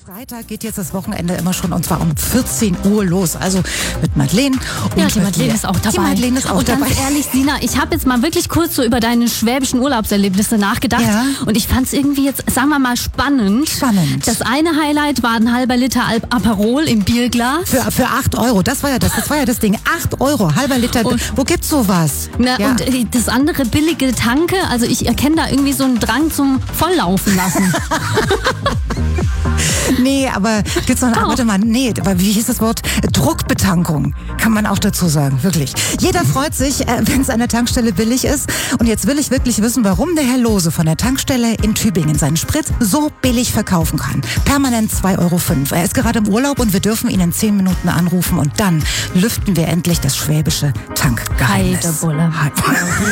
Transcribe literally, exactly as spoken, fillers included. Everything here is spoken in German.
Freitag geht jetzt das Wochenende immer schon, und zwar um vierzehn Uhr los. Also mit Madeleine. Und ja, die Madeleine ist auch dabei. Die Madeleine ist auch und dabei. ganz ehrlich, Sina, ich habe jetzt mal wirklich kurz so über deine schwäbischen Urlaubserlebnisse nachgedacht. Ja. Und ich fand es irgendwie jetzt, sagen wir mal, spannend. Spannend. Das eine Highlight war ein halber Liter Alp Aperol im Bierglas. Für, für acht Euro. Das war ja das, das war ja das Ding. acht Euro, halber Liter. Und, Wo gibt's sowas? Na, ja. Und das andere billige Tanke. Also ich erkenne da irgendwie so einen Drang zum Volllaufen lassen. Nee, aber gibt's noch, warte mal, nee, aber wie hieß das Wort? Druckbetankung, kann man auch dazu sagen, wirklich. Jeder freut sich, äh, wenn es an der Tankstelle billig ist. Und jetzt will ich wirklich wissen, warum der Herr Lose von der Tankstelle in Tübingen seinen Sprit so billig verkaufen kann. Permanent zwei Euro fünf. Er ist gerade im Urlaub und wir dürfen ihn in zehn Minuten anrufen und dann lüften wir endlich das schwäbische Tankgeheimnis. Heidebulle.